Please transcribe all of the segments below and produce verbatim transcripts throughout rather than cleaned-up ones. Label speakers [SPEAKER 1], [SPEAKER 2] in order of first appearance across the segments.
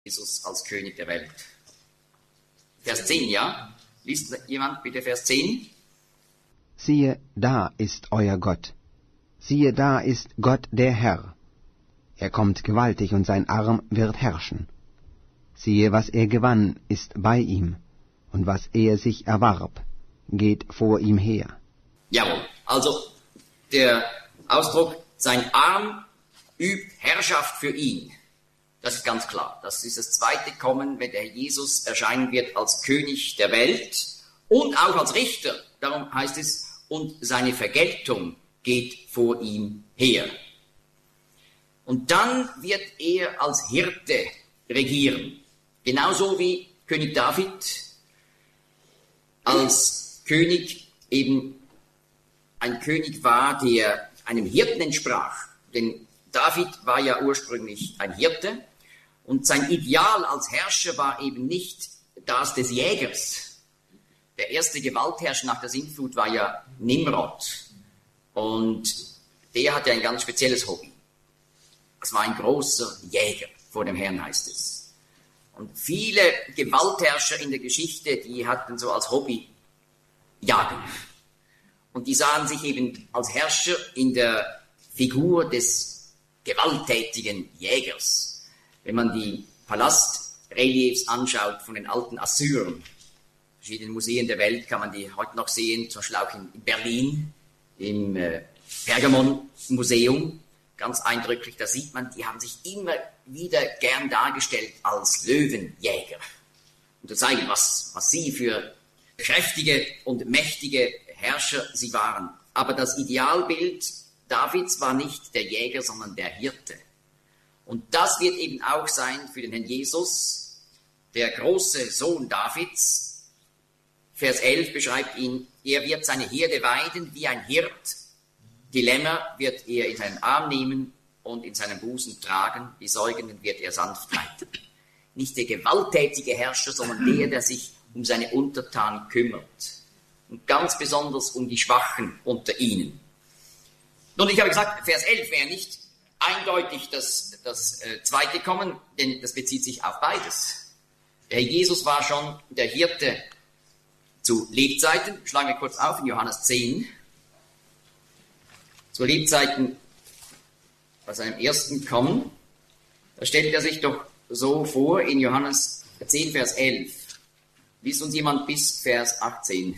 [SPEAKER 1] Jesus als König der Welt. Vers zehn, ja? Liest jemand bitte Vers zehn?
[SPEAKER 2] Siehe, da ist euer Gott. Siehe, da ist Gott der Herr. Er kommt gewaltig und sein Arm wird herrschen. Siehe, was er gewann, ist bei ihm, und was er sich erwarb, geht vor ihm her.
[SPEAKER 1] Jawohl, also der Ausdruck, sein Arm übt Herrschaft für ihn. Das ist ganz klar. Das ist das zweite Kommen, wenn der Herr Jesus erscheinen wird als König der Welt und auch als Richter. Darum heißt es, und seine Vergeltung geht vor ihm her. Und dann wird er als Hirte regieren. Genauso wie König David als König eben ein König war, der einem Hirten entsprach. Denn David war ja ursprünglich ein Hirte und sein Ideal als Herrscher war eben nicht das des Jägers. Der erste Gewaltherrscher nach der Sintflut war ja Nimrod und der hatte ein ganz spezielles Hobby. Es war ein großer Jäger, vor dem Herrn heißt es. Und viele Gewaltherrscher in der Geschichte, die hatten so als Hobby Jagen. Und die sahen sich eben als Herrscher in der Figur des gewalttätigen Jägers. Wenn man die Palastreliefs anschaut von den alten Assyrern, in verschiedenen Museen der Welt kann man die heute noch sehen, zum Beispiel auch in Berlin, im äh, Pergamon-Museum, ganz eindrücklich, da sieht man, die haben sich immer wieder gern dargestellt als Löwenjäger. Und zu zeigen, was, was sie für kräftige und mächtige Herrscher sie waren. Aber das Idealbild Davids war nicht der Jäger, sondern der Hirte. Und das wird eben auch sein für den Herrn Jesus, der große Sohn Davids. Vers elf beschreibt ihn, er wird seine Herde weiden wie ein Hirt. Die Lämmer wird er in seinen Arm nehmen und in seinen Busen tragen. Die Säugenden wird er sanft leiten. Nicht der gewalttätige Herrscher, sondern der, der sich um seine Untertanen kümmert. Und ganz besonders um die Schwachen unter ihnen. Nun, ich habe gesagt, Vers elf wäre nicht eindeutig das, das äh, zweite Kommen, denn das bezieht sich auf beides. Der Herr Jesus war schon der Hirte zu Lebzeiten. Schlagen wir kurz auf in Johannes zehn. Zu Lebzeiten bei seinem ersten Kommen. Da stellt er sich doch so vor in Johannes zehn, Vers elf. Liest uns jemand bis Vers achtzehn.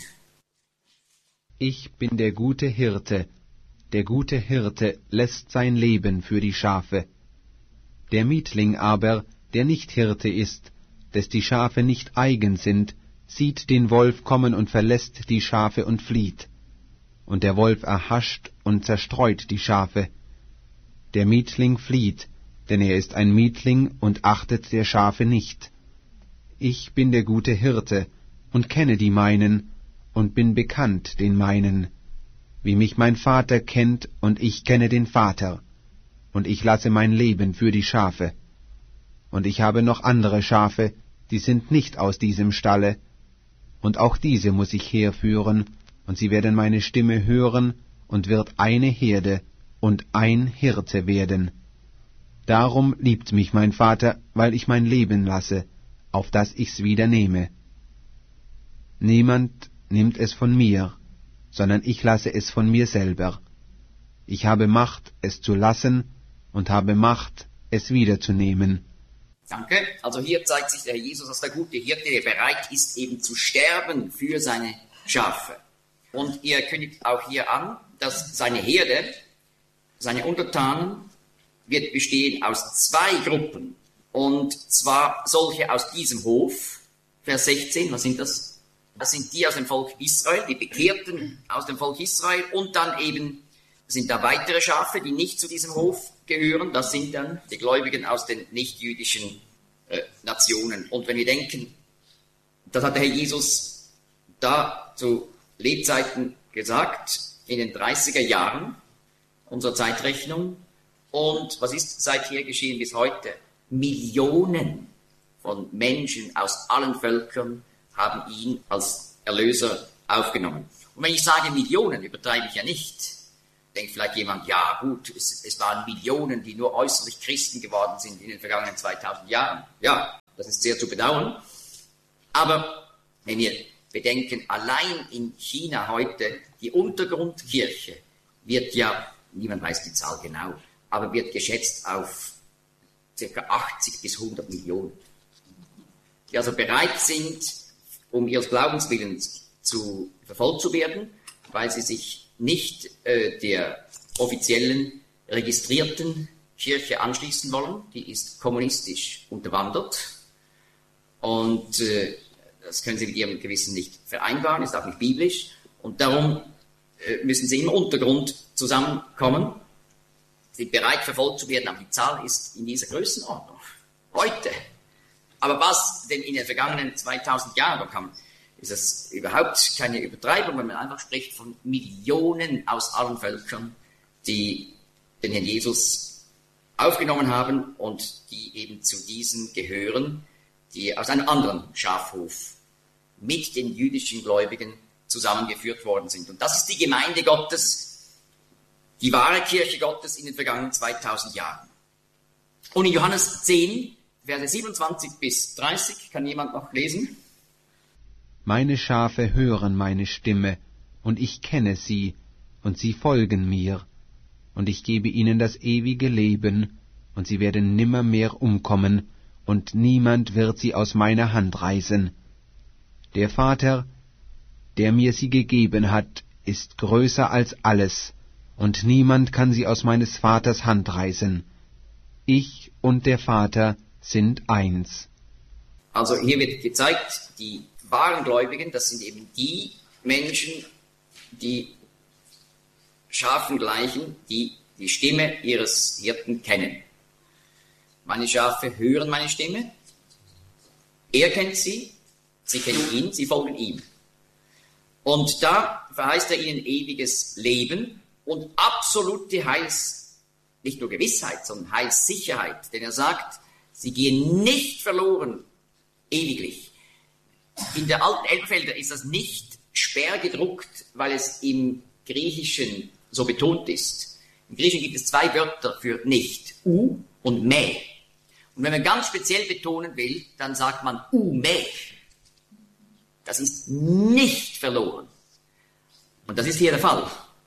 [SPEAKER 2] Ich bin der gute Hirte. Der gute Hirte lässt sein Leben für die Schafe. Der Mietling aber, der nicht Hirte ist, des die Schafe nicht eigen sind, sieht den Wolf kommen und verlässt die Schafe und flieht. Und der Wolf erhascht und zerstreut die Schafe. Der Mietling flieht, denn er ist ein Mietling und achtet der Schafe nicht. Ich bin der gute Hirte und kenne die meinen und bin bekannt den meinen, wie mich mein Vater kennt und ich kenne den Vater, und ich lasse mein Leben für die Schafe. Und ich habe noch andere Schafe, die sind nicht aus diesem Stalle, und auch diese muss ich herführen, und sie werden meine Stimme hören, und wird eine Herde und ein Hirte werden. Darum liebt mich mein Vater, weil ich mein Leben lasse, auf dass ich's wieder nehme. Niemand nimmt es von mir, sondern ich lasse es von mir selber. Ich habe Macht, es zu lassen, und habe Macht, es wiederzunehmen.
[SPEAKER 1] Danke. Also hier zeigt sich der Herr Jesus als der gute Hirte, der bereit ist, eben zu sterben für seine Schafe. Und er kündigt auch hier an, dass seine Herde, seine Untertanen, wird bestehen aus zwei Gruppen. Und zwar solche aus diesem Hof, Vers sechzehn, was sind das? Das sind die aus dem Volk Israel, die Bekehrten aus dem Volk Israel. Und dann eben sind da weitere Schafe, die nicht zu diesem Hof gehören. Das sind dann die Gläubigen aus den nichtjüdischen äh, Nationen. Und wenn wir denken, das hat der Herr Jesus da zu Lebzeiten gesagt, in den dreißiger Jahren unserer Zeitrechnung. Und was ist seither geschehen bis heute? Millionen von Menschen aus allen Völkern haben ihn als Erlöser aufgenommen. Und wenn ich sage Millionen, übertreibe ich ja nicht. denkt vielleicht jemand, ja gut, es, es waren Millionen, die nur äußerlich Christen geworden sind in den vergangenen zweitausend Jahren. Ja, das ist sehr zu bedauern. Aber wenn wir bedenken, allein in China heute, die Untergrundkirche wird ja, niemand weiß die Zahl genau, aber wird geschätzt auf ca. achtzig bis hundert Millionen. Die also bereit sind, um ihres Glaubenswillens zu verfolgt zu werden, weil sie sich nicht äh, der offiziellen, registrierten Kirche anschließen wollen. Die ist kommunistisch unterwandert und äh, das können sie mit ihrem Gewissen nicht vereinbaren, ist auch nicht biblisch und darum äh, müssen sie im Untergrund zusammenkommen, sind bereit verfolgt zu werden, aber die Zahl ist in dieser Größenordnung. Heute. Aber was denn in den vergangenen zweitausend Jahren kam, ist das überhaupt keine Übertreibung, wenn man einfach spricht von Millionen aus allen Völkern, die den Herrn Jesus aufgenommen haben und die eben zu diesen gehören, die aus einem anderen Schafhof mit den jüdischen Gläubigen zusammengeführt worden sind. Und das ist die Gemeinde Gottes, die wahre Kirche Gottes in den vergangenen zweitausend Jahren. Und in Johannes zehn, Verse siebenundzwanzig bis dreißig, kann jemand noch lesen?
[SPEAKER 2] Meine Schafe hören meine Stimme, und ich kenne sie, und sie folgen mir. Und ich gebe ihnen das ewige Leben, und sie werden nimmermehr umkommen, und niemand wird sie aus meiner Hand reißen. Der Vater, der mir sie gegeben hat, ist größer als alles, und niemand kann sie aus meines Vaters Hand reißen. Ich und der Vater sind eins.
[SPEAKER 1] Also hier wird gezeigt, die wahren Gläubigen, das sind eben die Menschen, die Schafen gleichen, die die Stimme ihres Hirten kennen. Meine Schafe hören meine Stimme, er kennt sie, sie kennen ihn, sie folgen ihm. Und da verheißt er ihnen ewiges Leben und absolute Heils, nicht nur Gewissheit, sondern Heilssicherheit. Denn er sagt, sie gehen nicht verloren, ewiglich. In der alten Elberfelder ist das nicht sperr gedruckt, weil es im Griechischen so betont ist. Im Griechischen gibt es zwei Wörter für nicht, u und me. Und wenn man ganz speziell betonen will, dann sagt man u me. Das ist nicht verloren. Und das ist hier der Fall.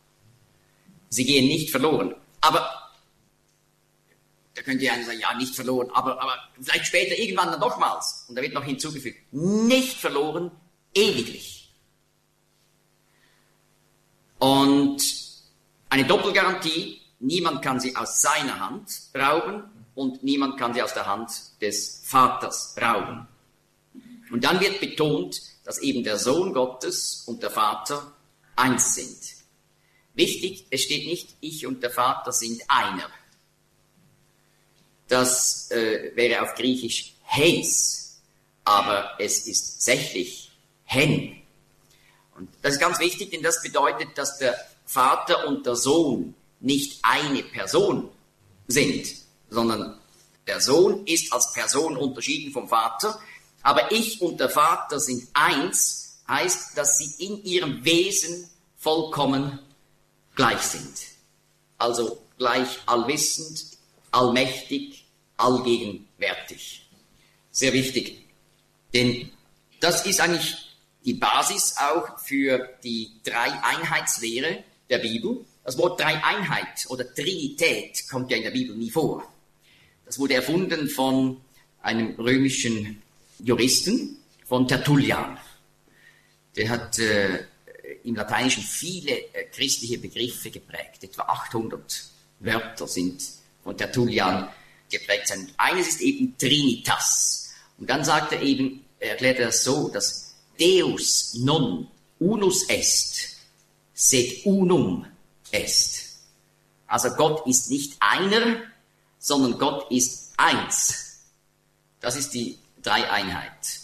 [SPEAKER 1] Sie gehen nicht verloren. Aber da könnte ja einer sagen, ja, nicht verloren, aber, aber vielleicht später irgendwann dann nochmals. Und da wird noch hinzugefügt, nicht verloren, ewiglich. Und eine Doppelgarantie, niemand kann sie aus seiner Hand rauben und niemand kann sie aus der Hand des Vaters rauben. Und dann wird betont, dass eben der Sohn Gottes und der Vater eins sind. Wichtig, es steht nicht, ich und der Vater sind einer. Das äh, wäre auf Griechisch heis, aber es ist tatsächlich hen. Und das ist ganz wichtig, denn das bedeutet, dass der Vater und der Sohn nicht eine Person sind, sondern der Sohn ist als Person unterschieden vom Vater, aber ich und der Vater sind eins, heißt, dass sie in ihrem Wesen vollkommen gleich sind. Also gleich allwissend, allmächtig, allgegenwärtig. Sehr wichtig. Denn das ist eigentlich die Basis auch für die Dreieinheitslehre der Bibel. Das Wort Dreieinheit oder Trinität kommt ja in der Bibel nie vor. Das wurde erfunden von einem römischen Juristen, von Tertullian. Der hat äh, im Lateinischen viele äh, christliche Begriffe geprägt. Etwa achthundert Wörter sind von Tertullian geprägt sein. Eines ist eben Trinitas. Und dann sagt er eben, er erklärt er das so, dass Deus non unus est, sed unum est. Also Gott ist nicht einer, sondern Gott ist eins. Das ist die Dreieinheit.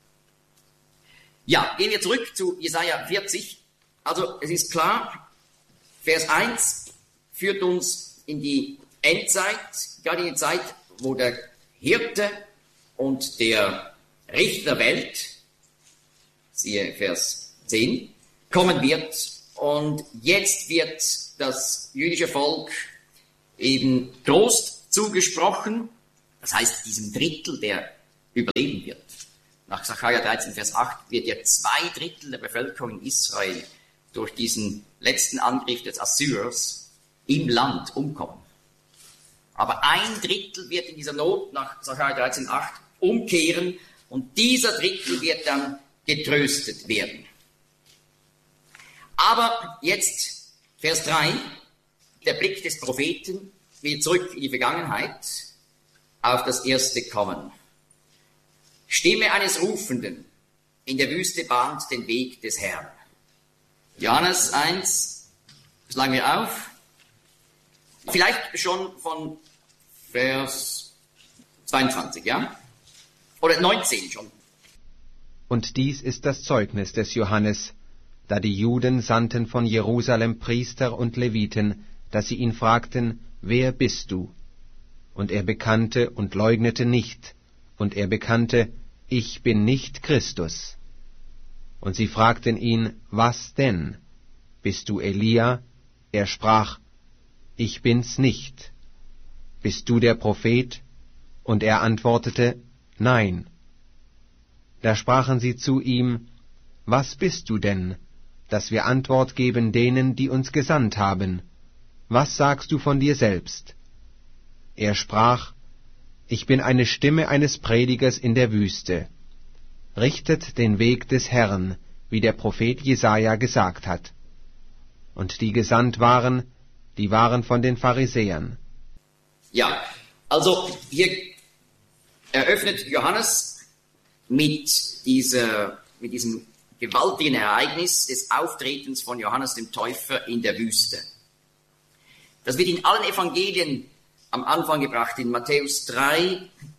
[SPEAKER 1] Ja, gehen wir zurück zu Jesaja vierzig. Also es ist klar, Vers eins führt uns in die Endzeit, gerade in die Zeit, wo der Hirte und der Richter der Welt, siehe Vers zehn, kommen wird. Und jetzt wird das jüdische Volk eben Trost zugesprochen, das heißt diesem Drittel, der überleben wird. Nach Sacharja dreizehn, Vers acht wird ja zwei Drittel der Bevölkerung in Israel durch diesen letzten Angriff des Assyrers im Land umkommen. Aber ein Drittel wird in dieser Not nach Sacharja dreizehn, acht umkehren und dieser Drittel wird dann getröstet werden. Aber jetzt Vers drei, der Blick des Propheten wieder zurück in die Vergangenheit auf das erste Kommen. Stimme eines Rufenden in der Wüste bahnt den Weg des Herrn. Johannes eins, schlagen wir auf. Vielleicht schon von Vers zweiundzwanzig, ja? Oder neunzehn schon.
[SPEAKER 2] Und dies ist das Zeugnis des Johannes, da die Juden sandten von Jerusalem Priester und Leviten, dass sie ihn fragten, wer bist du? Und er bekannte und leugnete nicht, und er bekannte, ich bin nicht Christus. Und sie fragten ihn, was denn? Bist du Elia? Er sprach, ich bin's nicht. Bist du der Prophet? Und er antwortete, nein. Da sprachen sie zu ihm, was bist du denn, dass wir Antwort geben denen, die uns gesandt haben? Was sagst du von dir selbst? Er sprach, ich bin eine Stimme eines Predigers in der Wüste. Richtet den Weg des Herrn, wie der Prophet Jesaja gesagt hat. Und die gesandt waren, die waren von den Pharisäern.
[SPEAKER 1] Ja, also hier eröffnet Johannes mit, dieser, mit diesem gewaltigen Ereignis des Auftretens von Johannes dem Täufer in der Wüste. Das wird in allen Evangelien am Anfang gebracht, in Matthäus drei,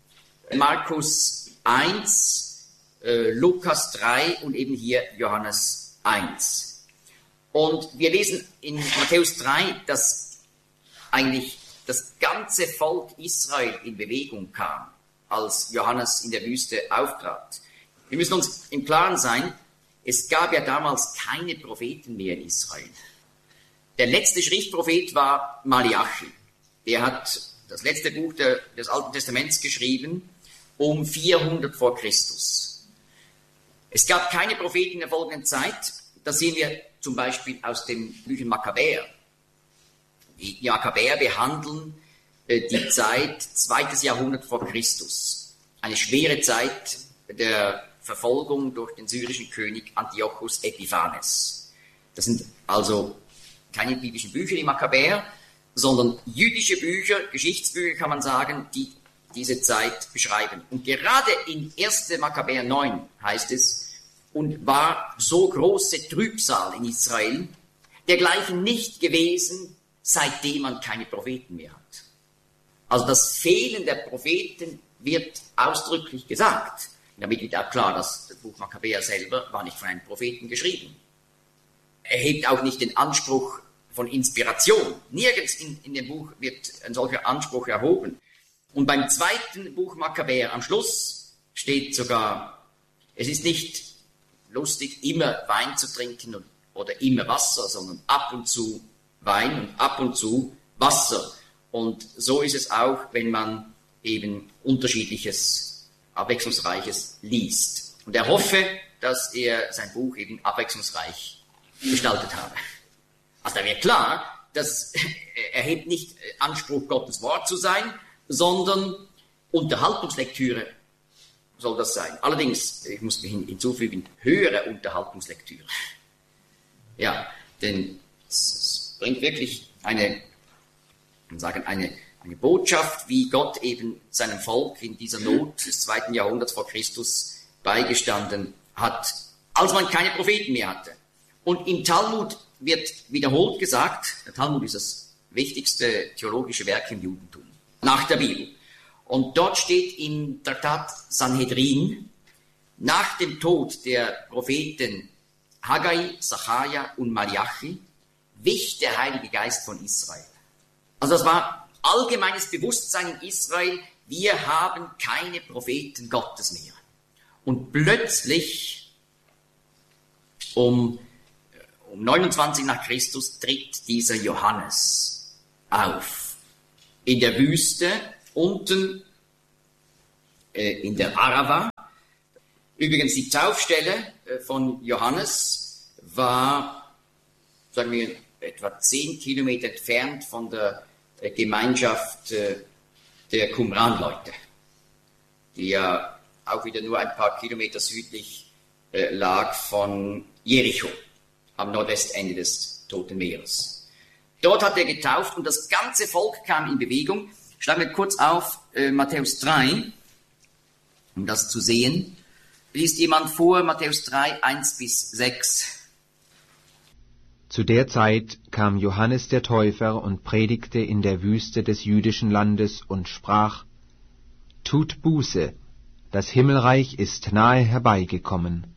[SPEAKER 1] Markus eins, äh, Lukas drei und eben hier Johannes eins. Und wir lesen in Matthäus drei, dass eigentlich das ganze Volk Israel in Bewegung kam, als Johannes in der Wüste auftrat. Wir müssen uns im Klaren sein, es gab ja damals keine Propheten mehr in Israel. Der letzte Schriftprophet war Malachi. Der hat das letzte Buch der, des Alten Testaments geschrieben, um vierhundert vor Christus. Es gab keine Propheten in der folgenden Zeit. Das sehen wir zum Beispiel aus den Büchern Makkabäer. Die Makkabäer behandeln äh, die Zeit zweites Jahrhundert vor Christus. Eine schwere Zeit der Verfolgung durch den syrischen König Antiochus Epiphanes. Das sind also keine biblischen Bücher, die Makkabäer, sondern jüdische Bücher, Geschichtsbücher kann man sagen, die diese Zeit beschreiben. Und gerade in erster Makkabäer neun heißt es, und war so große Trübsal in Israel, dergleichen nicht gewesen, seitdem man keine Propheten mehr hat. Also das Fehlen der Propheten wird ausdrücklich gesagt. Damit wird auch klar, dass das Buch Makkabäer selber war nicht von einem Propheten geschrieben. Er hebt auch nicht den Anspruch von Inspiration. Nirgends in, in dem Buch wird ein solcher Anspruch erhoben. Und beim zweiten Buch Makkabäer am Schluss steht sogar, es ist nicht lustig, immer Wein zu trinken oder immer Wasser, sondern ab und zu Wein und ab und zu Wasser. Und so ist es auch, wenn man eben unterschiedliches, abwechslungsreiches liest. Und er hoffe, dass er sein Buch eben abwechslungsreich gestaltet habe. Also da wird klar, dass er hebt nicht Anspruch, Gottes Wort zu sein, sondern Unterhaltungslektüre soll das sein. Allerdings, ich muss mich hinzufügen, höhere Unterhaltungslektüre. Ja, denn es bringt wirklich eine, man sagen, eine, eine Botschaft, wie Gott eben seinem Volk in dieser Not des zweiten Jahrhunderts vor Christus beigestanden hat, als man keine Propheten mehr hatte. Und im Talmud wird wiederholt gesagt, der Talmud ist das wichtigste theologische Werk im Judentum, nach der Bibel. Und dort steht im Traktat Sanhedrin, nach dem Tod der Propheten Haggai, Sacharja und Malachi, wich der Heilige Geist von Israel. Also das war allgemeines Bewusstsein in Israel, wir haben keine Propheten Gottes mehr. Und plötzlich, um um neunundzwanzig nach Christus tritt dieser Johannes auf. In der Wüste, unten äh, in der Arava. Übrigens, die Taufstelle äh, von Johannes war, sagen wir, etwa zehn Kilometer entfernt von der äh, Gemeinschaft äh, der Qumran-Leute, die ja auch wieder nur ein paar Kilometer südlich äh, lag von Jericho, am Nordwestende des Toten Meeres. Dort hat er getauft und das ganze Volk kam in Bewegung. Schlagen wir kurz auf äh, Matthäus drei, um das zu sehen. Liest jemand vor, Matthäus drei, eins bis sechs.
[SPEAKER 2] Zu der Zeit kam Johannes der Täufer und predigte in der Wüste des jüdischen Landes und sprach: Tut Buße, das Himmelreich ist nahe herbeigekommen.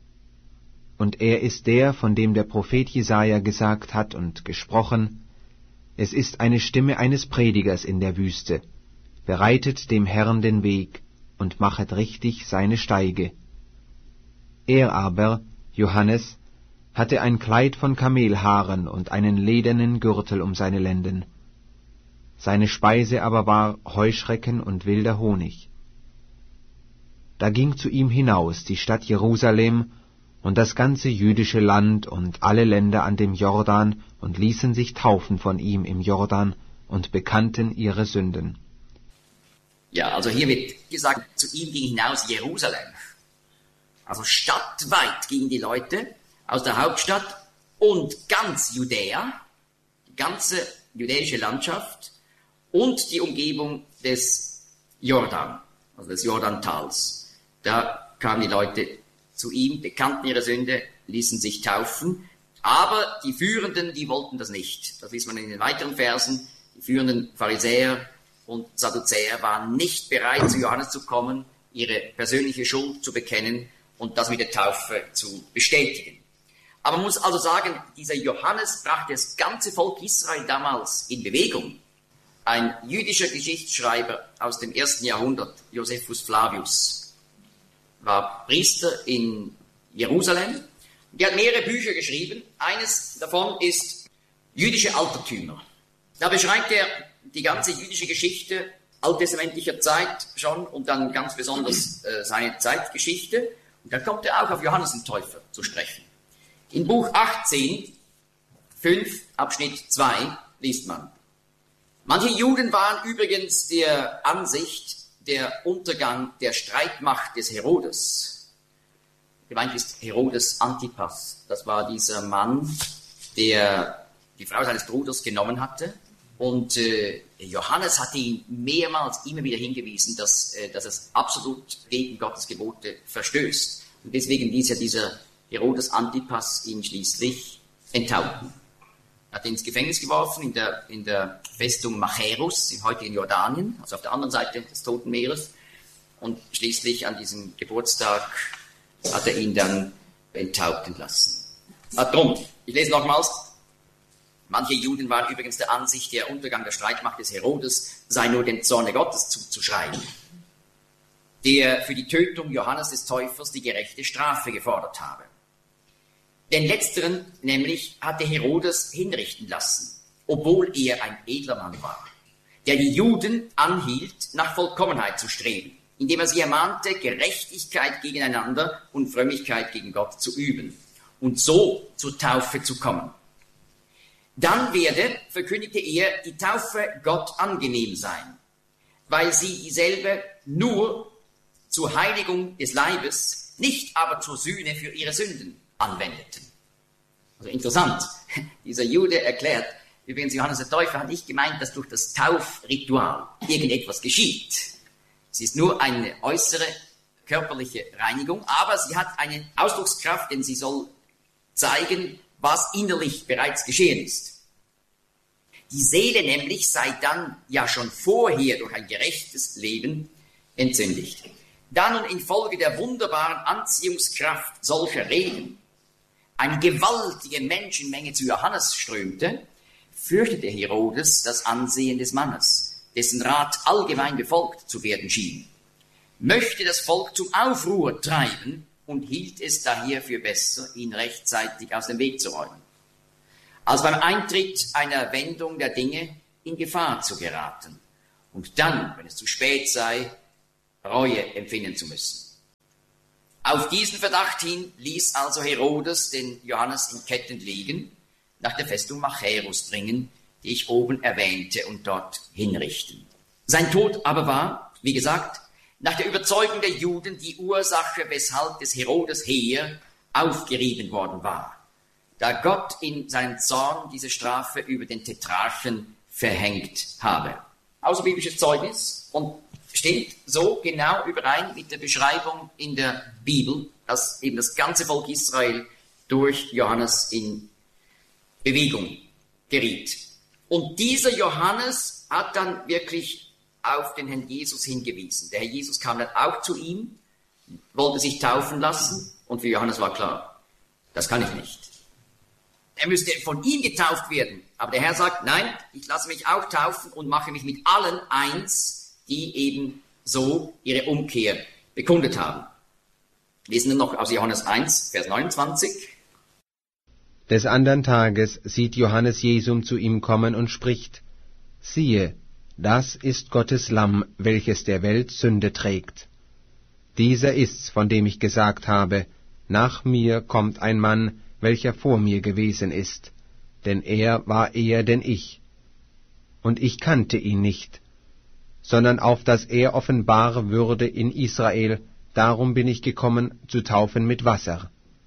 [SPEAKER 2] Und er ist der, von dem der Prophet Jesaja gesagt hat und gesprochen: Es ist eine Stimme eines Predigers in der Wüste, bereitet dem Herrn den Weg und machet richtig seine Steige. Er aber, Johannes, hatte ein Kleid von Kamelhaaren und einen ledernen Gürtel um seine Lenden. Seine Speise aber war Heuschrecken und wilder Honig. Da ging zu ihm hinaus die Stadt Jerusalem und das ganze jüdische Land und alle Länder an dem Jordan und ließen sich taufen von ihm im Jordan und bekannten ihre Sünden.
[SPEAKER 1] Ja, also hier wird gesagt, zu ihm ging hinaus Jerusalem. Also stadtweit gingen die Leute aus der Hauptstadt und ganz Judäa, die ganze judäische Landschaft und die Umgebung des Jordan, also des Jordantals. Da kamen die Leute zu ihm, bekannten ihre Sünde, ließen sich taufen, aber die Führenden, die wollten das nicht. Das liest man in den weiteren Versen. Die führenden Pharisäer und Sadduzäer waren nicht bereit, zu Johannes zu kommen, ihre persönliche Schuld zu bekennen und das mit der Taufe zu bestätigen. Aber man muss also sagen, dieser Johannes brachte das ganze Volk Israel damals in Bewegung. Ein jüdischer Geschichtsschreiber aus dem ersten Jahrhundert, Josephus Flavius, war Priester in Jerusalem. Der hat mehrere Bücher geschrieben. Eines davon ist Jüdische Altertümer. Da beschreibt er die ganze jüdische Geschichte alttestamentlicher Zeit schon und dann ganz besonders äh, seine Zeitgeschichte. Und dann kommt er auch auf Johannes den Täufer zu sprechen. In Buch achtzehn, fünf, Abschnitt zwei liest man: Manche Juden waren übrigens der Ansicht, der Untergang der Streitmacht des Herodes. Gemeint ist Herodes Antipas. Das war dieser Mann, der die Frau seines Bruders genommen hatte. Und äh, Johannes hatte ihn mehrmals immer wieder hingewiesen, dass, äh, dass es absolut gegen Gottes Gebote verstößt. Und deswegen ließ ja dieser Herodes Antipas ihn schließlich enthaupten. Er hat ihn ins Gefängnis geworfen, in der, in der Festung Machaerus, heute in Jordanien, also auf der anderen Seite des Toten Meeres. Und schließlich an diesem Geburtstag hat er ihn dann enthaupten lassen. Ah, drum, ich lese nochmals. Manche Juden waren übrigens der Ansicht, der Untergang der Streitmacht des Herodes sei nur dem Zorne Gottes zuzuschreiben, der für die Tötung Johannes des Täufers die gerechte Strafe gefordert habe. Den letzteren nämlich hatte Herodes hinrichten lassen, obwohl er ein edler Mann war, der die Juden anhielt, nach Vollkommenheit zu streben, indem er sie ermahnte, Gerechtigkeit gegeneinander und Frömmigkeit gegen Gott zu üben und so zur Taufe zu kommen. Dann werde, verkündigte er, die Taufe Gott angenehm sein, weil sie dieselbe nur zur Heiligung des Leibes, nicht aber zur Sühne für ihre Sünden anwendeten. Also interessant, dieser Jude erklärt, übrigens Johannes der Täufer hat nicht gemeint, dass durch das Taufritual irgendetwas geschieht. Es ist nur eine äußere körperliche Reinigung, aber sie hat eine Ausdruckskraft, denn sie soll zeigen, was innerlich bereits geschehen ist. Die Seele nämlich sei dann ja schon vorher durch ein gerechtes Leben entzündigt. Da nun infolge der wunderbaren Anziehungskraft solcher Reden eine gewaltige Menschenmenge zu Johannes strömte, fürchtete Herodes das Ansehen des Mannes, dessen Rat allgemein befolgt zu werden schien, möchte das Volk zum Aufruhr treiben und hielt es daher für besser, ihn rechtzeitig aus dem Weg zu räumen. als beim Eintritt einer Wendung der Dinge in Gefahr zu geraten und dann, wenn es zu spät sei, Reue empfinden zu müssen. Auf diesen Verdacht hin ließ also Herodes den Johannes in Ketten liegen, nach der Festung Machaerus bringen, die ich oben erwähnte, und dort hinrichten. Sein Tod aber war, wie gesagt, nach der Überzeugung der Juden die Ursache, weshalb des Herodes Heer aufgerieben worden war, da Gott in seinem Zorn diese Strafe über den Tetrarchen verhängt habe. Außerbiblisches Zeugnis und stimmt so genau überein mit der Beschreibung in der Bibel, dass eben das ganze Volk Israel durch Johannes in Bewegung geriet. Und dieser Johannes hat dann wirklich auf den Herrn Jesus hingewiesen. Der Herr Jesus kam dann auch zu ihm, wollte sich taufen lassen, und für Johannes war klar, das kann ich nicht. Er müsste von ihm getauft werden. Aber der Herr sagt, nein, ich lasse mich auch taufen und mache mich mit allen eins, die eben so ihre Umkehr bekundet haben. Lesen wir noch aus Johannes eins, Vers neunundzwanzig.
[SPEAKER 2] Des andern Tages sieht Johannes Jesum zu ihm kommen und spricht, siehe, das ist Gottes Lamm, welches der Welt Sünde trägt. Dieser ist's, von dem ich gesagt habe, nach mir kommt ein Mann, welcher vor mir gewesen ist, denn er war eher denn ich. Und ich kannte ihn nicht, sondern auf dass er offenbar würde in Israel, darum bin ich gekommen, zu taufen mit Wasser.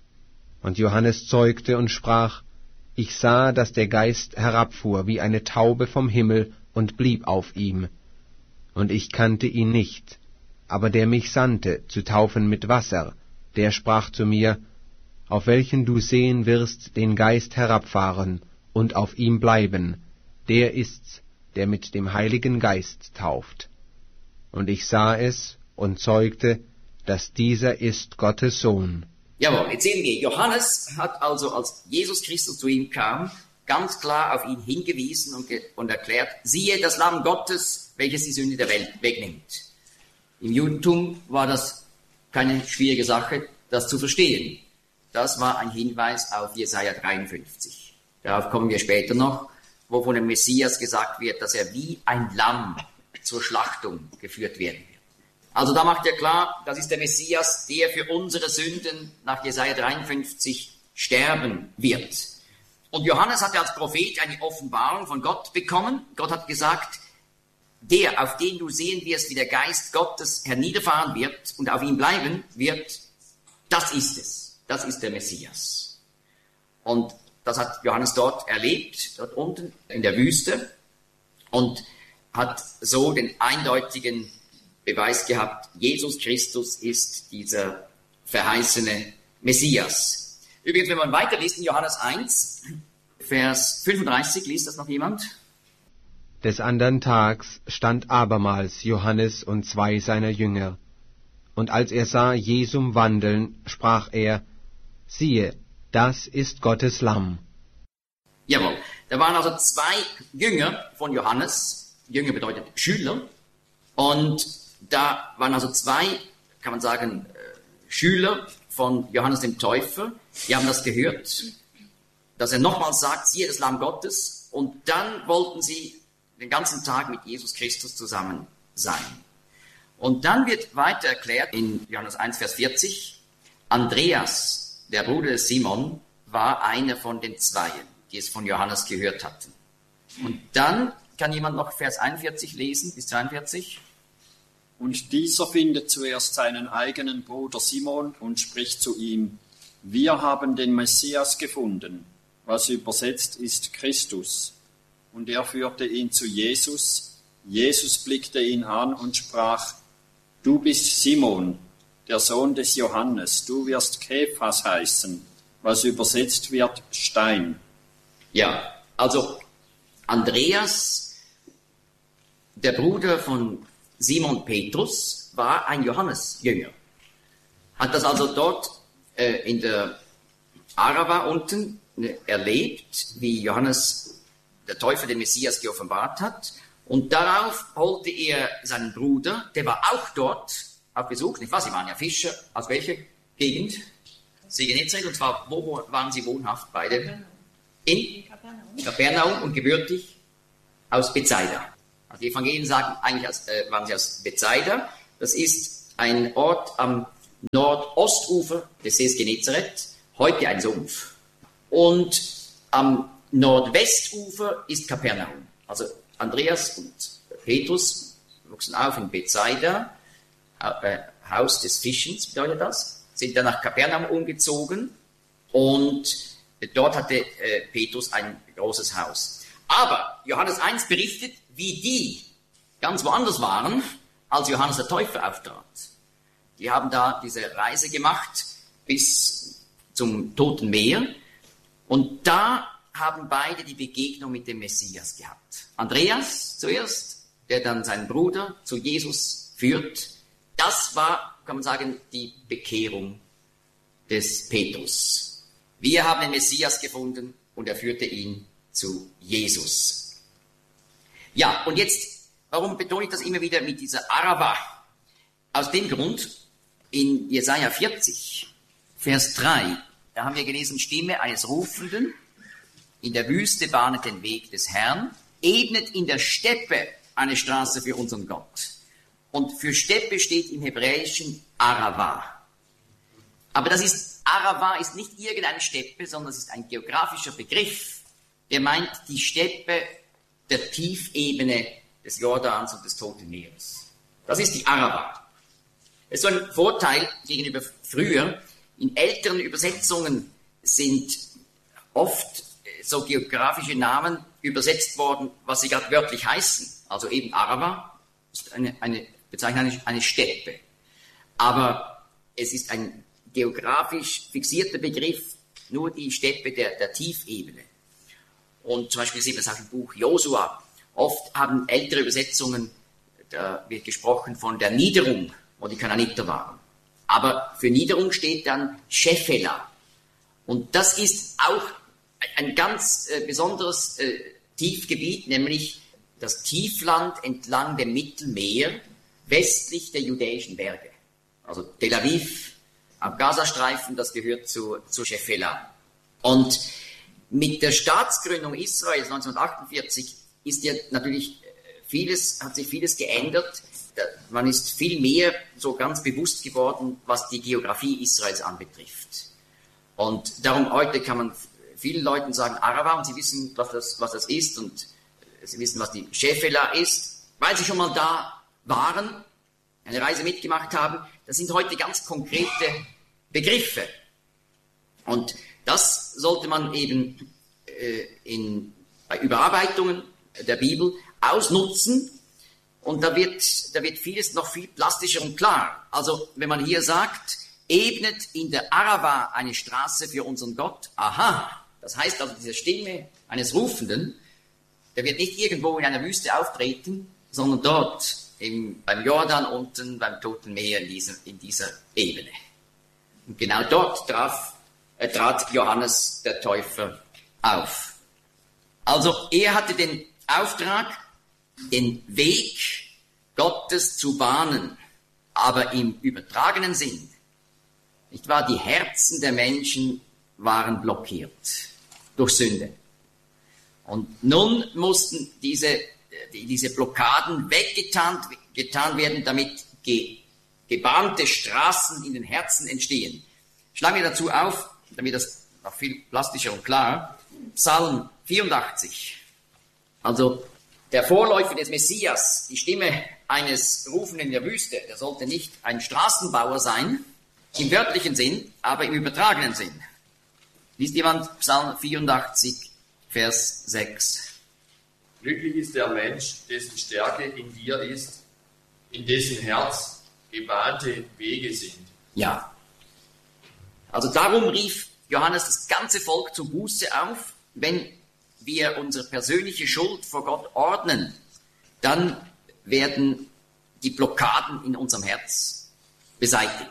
[SPEAKER 2] Und Johannes zeugte und sprach, ich sah, dass der Geist herabfuhr wie eine Taube vom Himmel und blieb auf ihm. Und ich kannte ihn nicht, aber der mich sandte, zu taufen mit Wasser, der sprach zu mir, auf welchen du sehen wirst den Geist herabfahren und auf ihm bleiben, der ist's, der mit dem Heiligen Geist tauft. Und ich sah es und zeugte, dass dieser ist Gottes Sohn.
[SPEAKER 1] Jawohl, jetzt sehen wir, Johannes hat also, als Jesus Christus zu ihm kam, ganz klar auf ihn hingewiesen und, ge- und erklärt, siehe das Lamm Gottes, welches die Sünde der Welt wegnimmt. Im Judentum war das keine schwierige Sache, das zu verstehen. Das war ein Hinweis auf Jesaja dreiundfünfzig. Darauf kommen wir später noch, wo von dem Messias gesagt wird, dass er wie ein Lamm zur Schlachtung geführt werden wird. Also da macht er klar, das ist der Messias, der für unsere Sünden nach Jesaja dreiundfünfzig sterben wird. Und Johannes hatte als Prophet eine Offenbarung von Gott bekommen. Gott hat gesagt, der, auf den du sehen wirst, wie der Geist Gottes herniederfahren wird und auf ihm bleiben wird, das ist es. Das ist der Messias. Und das hat Johannes dort erlebt, dort unten in der Wüste, und hat so den eindeutigen Beweis gehabt, Jesus Christus ist dieser verheißene Messias. Übrigens, wenn man weiterliest in Johannes eins, Vers fünfunddreißig, liest das noch jemand?
[SPEAKER 2] Des andern Tags stand abermals Johannes und zwei seiner Jünger. Und als er sah Jesum wandeln, sprach er, siehe, das ist Gottes Lamm.
[SPEAKER 1] Jawohl, da waren also zwei Jünger von Johannes. Jünger bedeutet Schüler. Und da waren also zwei, kann man sagen, Schüler von Johannes dem Täufer. Die haben das gehört, dass er nochmals sagt, siehe das Lamm Gottes. Und dann wollten sie den ganzen Tag mit Jesus Christus zusammen sein. Und dann wird weiter erklärt in Johannes eins, Vers vierzig, Andreas, der Bruder des Simon, war einer von den Zweien, die es von Johannes gehört hatten. Und dann kann jemand noch Vers einundvierzig lesen, bis zweiundvierzig.
[SPEAKER 3] Und dieser findet zuerst seinen eigenen Bruder Simon und spricht zu ihm, wir haben den Messias gefunden, was übersetzt ist Christus. Und er führte ihn zu Jesus. Jesus blickte ihn an und sprach, du bist Simon, der Sohn des Johannes, du wirst Kephas heißen, was übersetzt wird Stein.
[SPEAKER 1] Ja, also Andreas, der Bruder von Simon Petrus, war ein Johannes-Jünger. Hat das also dort äh, in der Arava unten äh, erlebt, wie Johannes der Täufer den Messias geoffenbart hat. Und darauf holte er seinen Bruder, der war auch dort auf Besuch, nicht wahr? Sie waren ja Fischer. Aus welcher Gegend? See Genezareth. Und zwar, wo waren sie wohnhaft? Beide? In Kapernaum und gebürtig aus Bethsaida. Also die Evangelien sagen eigentlich, aus, äh, waren sie aus Bethsaida. Das ist ein Ort am Nordostufer des Sees Genezareth, heute ein Sumpf. Und am Nordwestufer ist Kapernaum. Also Andreas und Petrus wuchsen auf in Bethsaida, äh, Haus des Fischens bedeutet das, sind dann nach Kapernaum umgezogen und dort hatte äh, Petrus ein großes Haus. Aber Johannes eins berichtet, wie die ganz woanders waren, als Johannes der Täufer auftrat. Die haben da diese Reise gemacht bis zum Toten Meer und da haben beide die Begegnung mit dem Messias gehabt. Andreas zuerst, der dann seinen Bruder zu Jesus führt. Das war, kann man sagen, die Bekehrung des Petrus. Wir haben den Messias gefunden und er führte ihn zu Jesus. Ja, und jetzt, warum betone ich das immer wieder mit dieser Arava? Aus dem Grund, in Jesaja vierzig, Vers drei, da haben wir gelesen, Stimme eines Rufenden, in der Wüste bahnet den Weg des Herrn, ebnet in der Steppe eine Straße für unseren Gott. Und für Steppe steht im Hebräischen Arava. Aber das ist, Arava ist nicht irgendeine Steppe, sondern es ist ein geografischer Begriff, der meint die Steppe der Tiefebene des Jordans und des Toten Meeres. Das ist die Arava. Es ist so ein Vorteil gegenüber früher. In älteren Übersetzungen sind oft so geografische Namen übersetzt worden, was sie gerade wörtlich heißen. Also eben Arava ist eine, eine Bezeichnung, eine, eine Steppe. Aber es ist ein geografisch fixierter Begriff, nur die Steppe der, der Tiefebene. Und zum Beispiel sieht man es auch im Buch Josua. Oft haben ältere Übersetzungen, da wird gesprochen von der Niederung, wo die Kanaaniter waren. Aber für Niederung steht dann Shephela. Und das ist auch ein ganz äh, besonderes äh, Tiefgebiet, nämlich das Tiefland entlang dem Mittelmeer, westlich der judäischen Berge. Also Tel Aviv, am Gazastreifen, das gehört zu, zu Shephela. Und mit der Staatsgründung Israels neunzehnhundertachtundvierzig ist ja natürlich vieles, hat sich vieles geändert. Man ist viel mehr so ganz bewusst geworden, was die Geografie Israels anbetrifft. Und darum heute kann man vielen Leuten sagen Arava und sie wissen, was das, was das ist und sie wissen, was die Shephela ist, weil sie schon mal da waren, eine Reise mitgemacht haben. Das sind heute ganz konkrete Begriffe. Und das sollte man eben äh, in, bei Überarbeitungen der Bibel ausnutzen. Und da wird, da wird vieles noch viel plastischer und klar. Also wenn man hier sagt, ebnet in der Arava eine Straße für unseren Gott. Aha, das heißt also, diese Stimme eines Rufenden, der wird nicht irgendwo in einer Wüste auftreten, sondern dort im, beim Jordan unten, beim Toten Meer in dieser, in dieser Ebene. Und genau dort traf, äh, trat Johannes der Täufer auf. Also er hatte den Auftrag, den Weg Gottes zu bahnen, aber im übertragenen Sinn. Nicht wahr? Die Herzen der Menschen waren blockiert durch Sünde. Und nun mussten diese, diese Blockaden weggetan getan werden, damit ge, gebahnte Straßen in den Herzen entstehen. Schlagen wir dazu auf, damit das noch viel plastischer und klar, Psalm vierundachtzig. Also der Vorläufer des Messias, die Stimme eines Rufenden in der Wüste, der sollte nicht ein Straßenbauer sein, im wörtlichen Sinn, aber im übertragenen Sinn. Liest jemand Psalm vierundachtzig, Vers sechs.
[SPEAKER 4] Glücklich ist der Mensch, dessen Stärke in dir ist, in dessen Herz gebahnte Wege sind.
[SPEAKER 1] Ja. Also darum rief Johannes das ganze Volk zur Buße auf. Wenn wir unsere persönliche Schuld vor Gott ordnen, dann werden die Blockaden in unserem Herz beseitigt.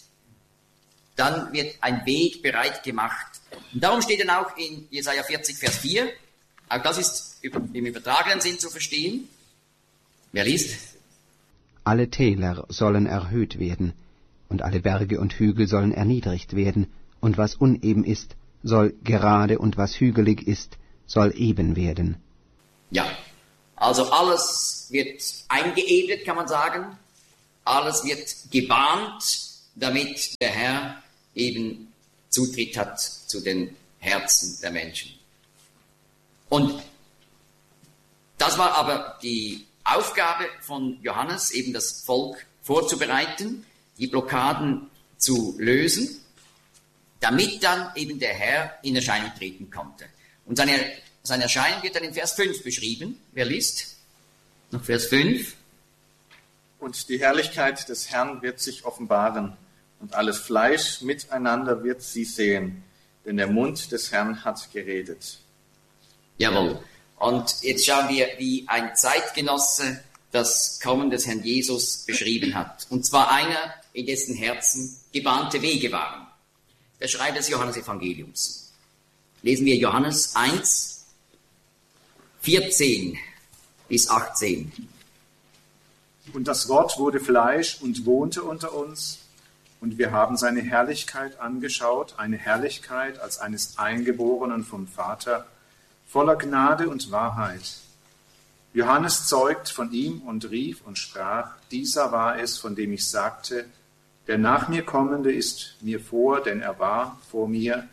[SPEAKER 1] Dann wird ein Weg bereit gemacht. Und darum steht dann auch in Jesaja vierzig, Vers vier, auch das ist im übertragenen Sinn zu verstehen. Wer liest?
[SPEAKER 2] Alle Täler sollen erhöht werden, und alle Berge und Hügel sollen erniedrigt werden, und was uneben ist, soll gerade und was hügelig ist, soll eben werden.
[SPEAKER 1] Ja, also alles wird eingeebnet, kann man sagen. Alles wird gebahnt, damit der Herr eben Zutritt hat zu den Herzen der Menschen. Und das war aber die Aufgabe von Johannes, eben das Volk vorzubereiten, die Blockaden zu lösen, damit dann eben der Herr in Erscheinung treten konnte. Und seine, seine Erscheinung wird dann in Vers fünf beschrieben. Wer liest? Noch Vers fünf.
[SPEAKER 5] Und die Herrlichkeit des Herrn wird sich offenbaren, und alles Fleisch miteinander wird sie sehen, denn der Mund des Herrn hat geredet.
[SPEAKER 1] Jawohl. Und jetzt schauen wir, wie ein Zeitgenosse das Kommen des Herrn Jesus beschrieben hat. Und zwar einer, in dessen Herzen gebahnte Wege waren. Der Schreiber des Johannesevangeliums. Lesen wir Johannes eins, vierzehn bis achtzehn.
[SPEAKER 6] Und das Wort wurde Fleisch und wohnte unter uns, und wir haben seine Herrlichkeit angeschaut, eine Herrlichkeit als eines Eingeborenen vom Vater, voller Gnade und Wahrheit. Johannes zeugt von ihm und rief und sprach, dieser war es, von dem ich sagte, der nach mir Kommende ist mir vor, denn er war vor mir.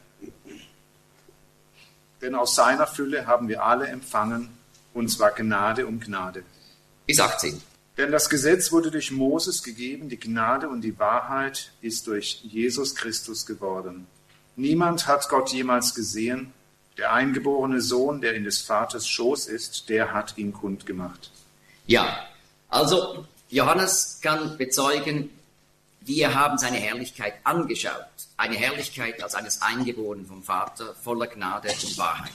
[SPEAKER 6] Denn aus seiner Fülle haben wir alle empfangen, und zwar Gnade um Gnade.
[SPEAKER 1] Bis achtzehn.
[SPEAKER 6] Denn das Gesetz wurde durch Moses gegeben, die Gnade und die Wahrheit ist durch Jesus Christus geworden. Niemand hat Gott jemals gesehen. Der eingeborene Sohn, der in des Vaters Schoß ist, der hat ihn kundgemacht.
[SPEAKER 1] Ja, also Johannes kann bezeugen, wir haben seine Herrlichkeit angeschaut. Eine Herrlichkeit als eines Eingeborenen vom Vater, voller Gnade und Wahrheit.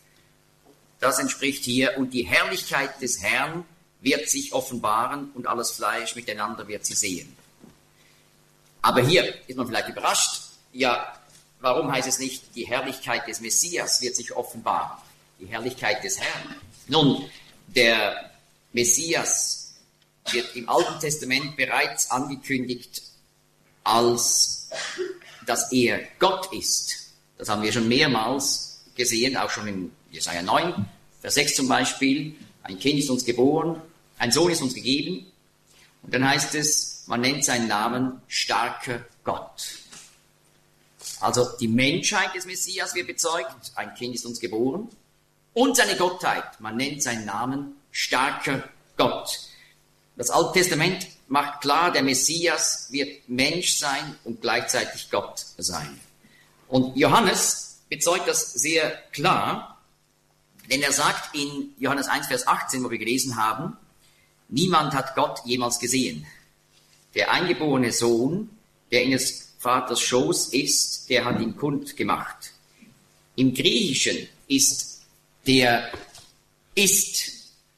[SPEAKER 1] Das entspricht hier, und die Herrlichkeit des Herrn wird sich offenbaren und alles Fleisch miteinander wird sie sehen. Aber hier ist man vielleicht überrascht, ja, warum heißt es nicht, die Herrlichkeit des Messias wird sich offenbaren, die Herrlichkeit des Herrn? Nun, der Messias wird im Alten Testament bereits angekündigt, als dass er Gott ist. Das haben wir schon mehrmals gesehen, auch schon in Jesaja neun, Vers sechs zum Beispiel. Ein Kind ist uns geboren, ein Sohn ist uns gegeben. Und dann heißt es, man nennt seinen Namen starker Gott. Also die Menschheit des Messias wird bezeugt, ein Kind ist uns geboren. Und seine Gottheit, man nennt seinen Namen starker Gott. Das Alte Testament macht klar, der Messias wird Mensch sein und gleichzeitig Gott sein. Und Johannes bezeugt das sehr klar, denn er sagt in Johannes eins, Vers achtzehn, wo wir gelesen haben, niemand hat Gott jemals gesehen. Der eingeborene Sohn, der in des Vaters Schoß ist, der hat ihn kundgemacht. Im Griechischen ist der ist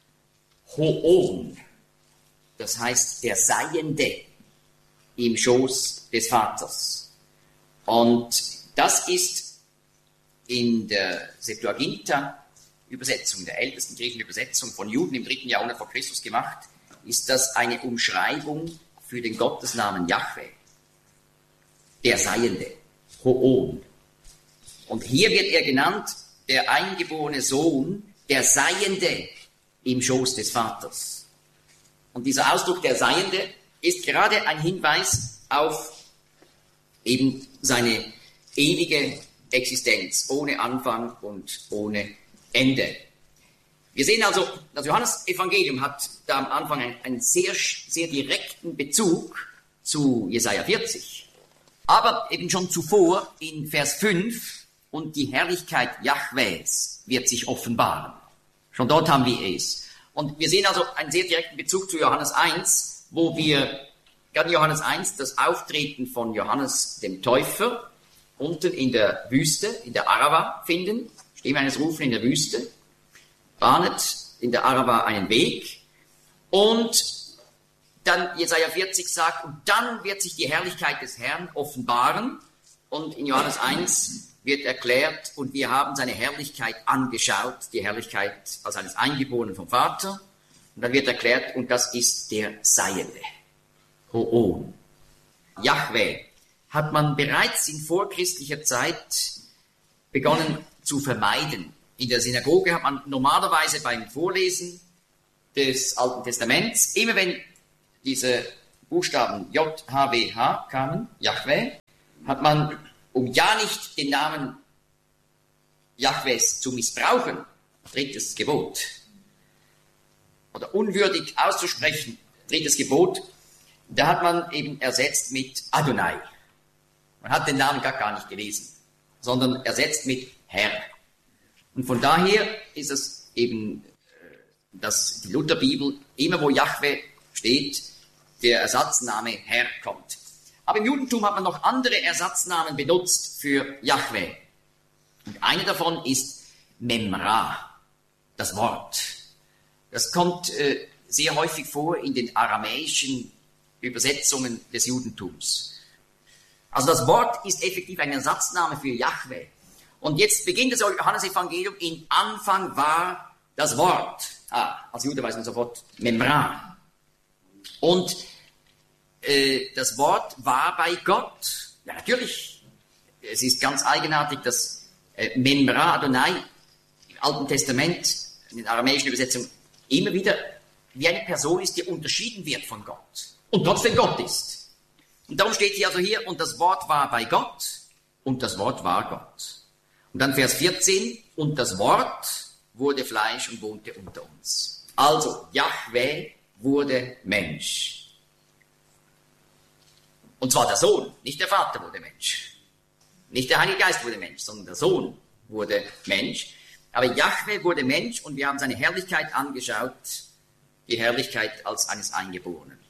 [SPEAKER 1] Hoon, das heißt der Seiende im Schoß des Vaters. Und das ist in der Septuaginta Übersetzung, der ältesten griechischen Übersetzung von Juden im dritten Jahrhundert vor Christus gemacht, ist das eine Umschreibung für den Gottesnamen Jahwe, der Seiende, Hoon. Und hier wird er genannt, der eingeborene Sohn, der Seiende im Schoß des Vaters. Und dieser Ausdruck der Seiende ist gerade ein Hinweis auf eben seine ewige Existenz, ohne Anfang und ohne Ende. Wir sehen also, das Johannesevangelium hat da am Anfang einen, einen sehr, sehr direkten Bezug zu Jesaja vierzig. Aber eben schon zuvor in Vers fünf, und die Herrlichkeit Jahwes wird sich offenbaren. Schon dort haben wir es. Und wir sehen also einen sehr direkten Bezug zu Johannes eins, wo wir gerade in Johannes eins das Auftreten von Johannes dem Täufer unten in der Wüste, in der Arava finden. Stimme eines Rufen in der Wüste, bahnet in der Arava einen Weg, und dann Jesaja vierzig sagt, und dann wird sich die Herrlichkeit des Herrn offenbaren, und in Johannes eins wird erklärt, und wir haben seine Herrlichkeit angeschaut, die Herrlichkeit als eines Eingeborenen vom Vater, und dann wird erklärt, und das ist der Seiende, Hoon. Jahwe hat man bereits in vorchristlicher Zeit begonnen zu vermeiden. In der Synagoge hat man normalerweise beim Vorlesen des Alten Testaments, immer wenn diese Buchstaben J H W H kamen, Jahwe, hat man, um ja nicht den Namen Jahwes zu missbrauchen, drittes Gebot, oder unwürdig auszusprechen, drittes Gebot, da hat man eben ersetzt mit Adonai. Man hat den Namen gar, gar nicht gelesen, sondern ersetzt mit Herr. Und von daher ist es eben, dass die Lutherbibel, immer wo Jahwe steht, der Ersatzname Herr kommt. Aber im Judentum hat man noch andere Ersatznamen benutzt für Jahwe. Und einer davon ist Memra, das Wort. Das kommt äh, sehr häufig vor in den aramäischen Übersetzungen des Judentums. Also das Wort ist effektiv ein Ersatzname für Jahwe. Und jetzt beginnt das Johannesevangelium, in Anfang war das Wort. Ah, als Jude weiß man sofort Memra. Und äh, das Wort war bei Gott. Ja, natürlich. Es ist ganz eigenartig, dass äh, Memra Adonai im Alten Testament, in den aramäischen Übersetzungen, immer wieder wie eine Person ist, die unterschieden wird von Gott. Und trotzdem Gott ist. Und darum steht hier also hier, und das Wort war bei Gott, und das Wort war Gott. Und dann Vers vierzehn, und das Wort wurde Fleisch und wohnte unter uns. Also, Jahwe wurde Mensch. Und zwar der Sohn, nicht der Vater wurde Mensch. Nicht der Heilige Geist wurde Mensch, sondern der Sohn wurde Mensch. Aber Jahwe wurde Mensch und wir haben seine Herrlichkeit angeschaut, die Herrlichkeit als eines Eingeborenen.